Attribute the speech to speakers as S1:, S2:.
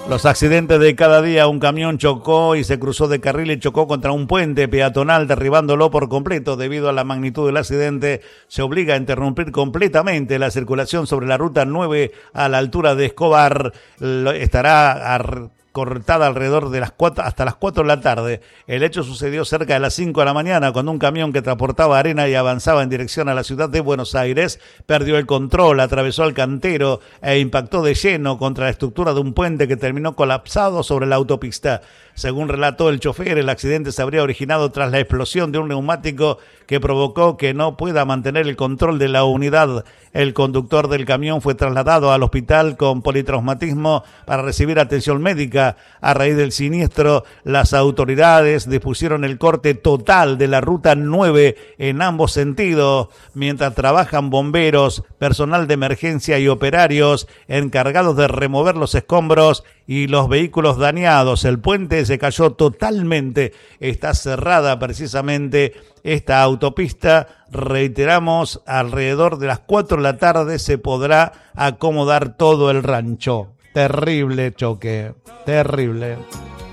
S1: Los accidentes de cada día: un camión chocó y se cruzó de carril y chocó contra un puente peatonal, derribándolo por completo. Debido a la magnitud del accidente, se obliga a interrumpir completamente la circulación sobre la ruta 9 a la altura de Escobar. Estará cortada alrededor de las 4 hasta las 4 de la tarde. El hecho sucedió cerca de las 5 de la mañana, cuando un camión que transportaba arena y avanzaba en dirección a la ciudad de Buenos Aires perdió el control, atravesó el cantero e impactó de lleno contra la estructura de un puente que terminó colapsado sobre la autopista. Según relató el chofer, el accidente se habría originado tras la explosión de un neumático que provocó que no pueda mantener el control de la unidad. El conductor del camión fue trasladado al hospital con politraumatismo para recibir atención médica. A raíz del siniestro, las autoridades dispusieron el corte total de la ruta 9 en ambos sentidos, mientras trabajan bomberos, personal de emergencia y operarios encargados de remover los escombros y los vehículos dañados. El puente se cayó totalmente. Está cerrada precisamente esta autopista. Reiteramos, alrededor de las 4 de la tarde se podrá acomodar todo el rancho. Terrible choque, terrible.